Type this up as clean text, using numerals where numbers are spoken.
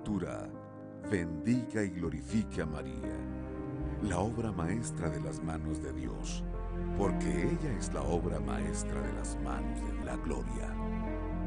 Escritura, bendiga y glorifique a María, la obra maestra de las manos de Dios, porque ella es la obra maestra de las manos de la gloria.